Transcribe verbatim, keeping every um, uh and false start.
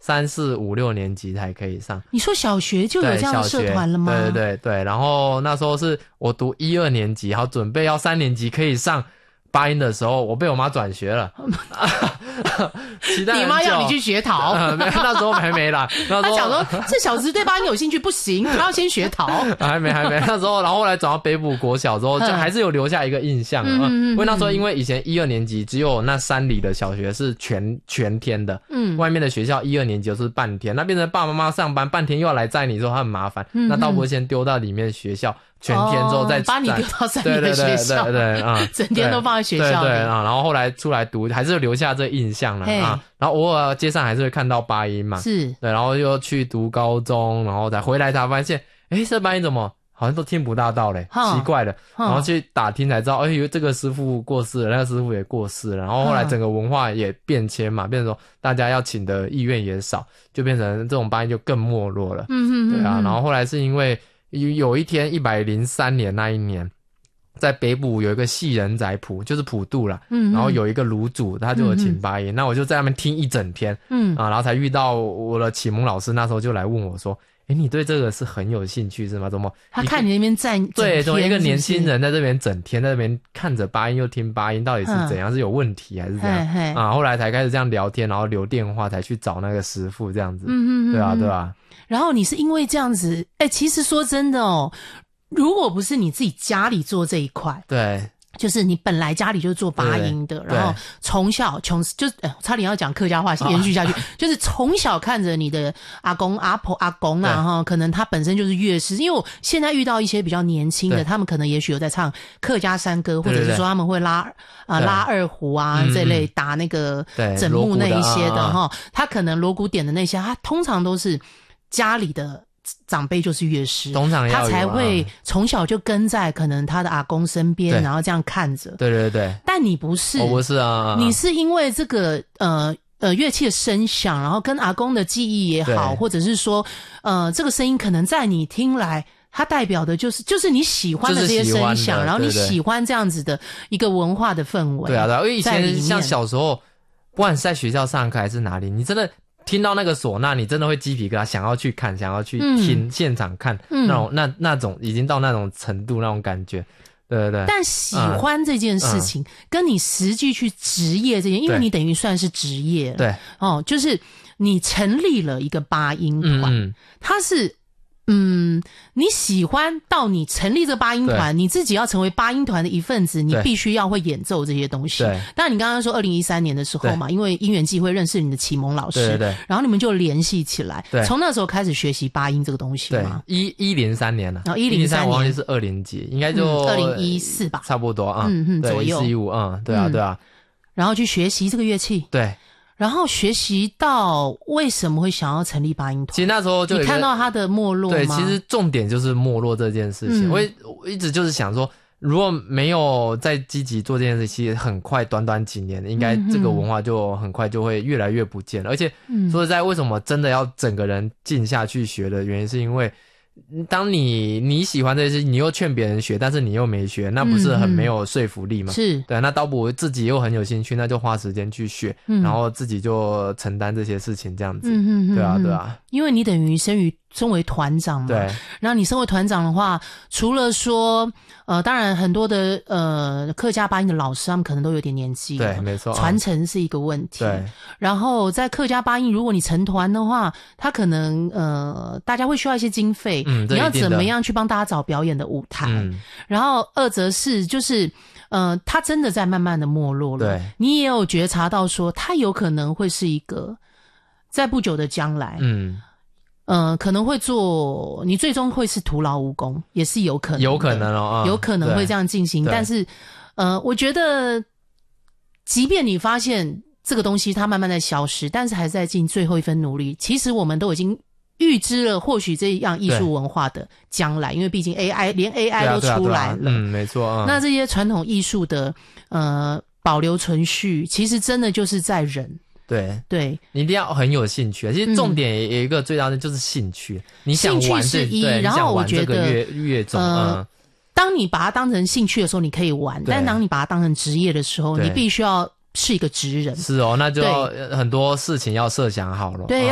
三四五六年级才可以上。 你说小学就有这样的社团了吗？ 对对对对，然后那时候是我读一二年级，然后准备要三年级可以上八音的时候，我被我妈转学了。期待很久， 你妈要你去学陶？ 呃、那时候还没啦。那时候她讲说这小子对八音有兴趣，不行，他要先学陶。 还没还没，那时候然后后来转到北埔国小之后，就还是有留下一个印象。嗯嗯嗯，因为那时候因为以前一二年级只有那山里的小学是全全天的，嗯，外面的学校一二年级就是半天，那变成爸爸妈妈上班半天又要来载你之后，很麻烦。嗯嗯，那倒不如先丢到里面学校。全天之后再、哦、 把你丢到山里的学校， 对对对对啊、嗯， 整天都放在学校里， 对对啊，然后后来出来读，还是留下这印象了啊。然后偶尔街上还是会看到八音嘛， 是对，然后又去读高中，然后再回来才发现，哎，这八音怎么好像都听不大到嘞，奇怪了。然后去打听才知道，哎呦，这个师傅过世了，那个师傅也过世了。然后后来整个文化也变迁嘛，变成说大家要请的意愿也少，就变成这种八音就更没落了。嗯嗯，对啊。然后后来是因为有一天一百零三年那一年，在北埔有一个戏人仔埔，就是普渡啦，嗯，然后有一个炉主，他就有请八音，嗯，那我就在那边听一整天，嗯啊，然后才遇到我的启蒙老师，那时候就来问我说，诶，你对这个是很有兴趣是吗？怎么他看你那边站对，怎么一个年轻人在这边整天在那边看着八音又听八音，到底是怎样，嗯，是有问题还是怎样嘿嘿啊？后来才开始这样聊天，然后留电话，才去找那个师傅这样子，嗯嗯，对啊对啊。 然后你是因为这样子，哎，其实说真的哦，如果不是你自己家里做这一块， 对， 就是你本来家里就是做八音的，然后从小从就呃差点要讲客家话延续下去，哦，就是从小看着你的阿公阿婆阿公啊哈，可能他本身就是乐师，因为我现在遇到一些比较年轻的，他们可能也许有在唱客家山歌，或者是说他们会拉啊、呃、拉二胡啊这类打那个整木那一些的哈，他可能锣鼓点的那些，他通常都是家里的长辈就是乐师， 通常要有，啊， 他才会从小就跟在可能他的阿公身边，然后这样看着。 对对对。 但你不是， 我不是啊， 你是因为这个呃呃乐器的声响，然后跟阿公的记忆也好，或者是说呃这个声音可能在你听来，它代表的就是就是你喜欢的这些声响，然后你喜欢这样子的一个文化的氛围。 对啊对啊，因为以前像小时候，不管是在学校上课还是哪里，你真的听到那个唢呐，你真的会鸡皮疙瘩，想要去看，想要去听，嗯，现场看，嗯，那种那那种已经到那种程度，那种感觉，对对对。 但喜欢这件事情，嗯，跟你实际去职业这件，因为你等于算是职业了， 对哦，就是你成立了一个八音团，嗯，它是。嗯，你喜欢到你成立这八音团，你自己要成为八音团的一份子，你必须要会演奏这些东西。对，当然你刚刚说二零一三年的时候嘛，因为因缘际会认识你的启蒙老师，对 对, 对，然后你们就联系起来，对，从那时候开始学习八音这个东西嘛。 对，一一零三年了， 然后一零三年， 我忘记是二零级，应该就二零一四吧， 差不多啊， 嗯嗯，左右， 一四一五，嗯，对啊对啊， 然后去学习这个乐器， 对。 然后学习到为什么会想要成立八音团？ 其实那时候就你看到他的没落吗？ 对，其实重点就是没落这件事情。嗯、我, 我一直就是想说，如果没有再积极做这件事，其实很快短短几年，应该这个文化就很快就会越来越不见了。嗯、而且说实在，为什么真的要整个人静下去学的原因，是因为当你你喜欢这些，你又劝别人学，但是你又没学，那不是很没有说服力吗？是，对，那倒不如自己又很有兴趣，那就花时间去学，嗯、然后自己就承担这些事情，这样子。嗯嗯对啊，对啊。 因为你等于身于身为团长嘛，对。然后你身为团长的话，除了说，呃，当然很多的呃客家八音的老师，他们可能都有点年纪了， 对，没错， 传承是一个问题。 对。 然后在客家八音，如果你成团的话，他可能呃大家会需要一些经费。嗯，你要怎么样去帮大家找表演的舞台？嗯，然后二则是就是，呃，他真的在慢慢的没落了。对，你也有觉察到说，他有可能会是一个在不久的将来，嗯，呃，可能会做，你最终会是徒劳无功，也是有可能的， 有可能哦， 有可能会这样进行。但是，呃，我觉得，即便你发现这个东西它慢慢在消失，但是还在尽最后一分努力，其实我们都已经预知了或许这样艺术文化的将来，因为毕竟 A I 连 A I 都出来了，啊啊啊、 嗯，没错、嗯。 那这些传统艺术的呃保留存续，其实真的就是在人。 对对， 你一定要很有兴趣。其实重点有一个最大的就是兴趣，嗯、你想玩兴趣是一，然后我觉得乐乐种， 呃、 嗯， 当你把它当成兴趣的时候，你可以玩；但当你把它当成职业的时候，你必须要是一个职人。 是哦，那就很多事情要设想好了。 对。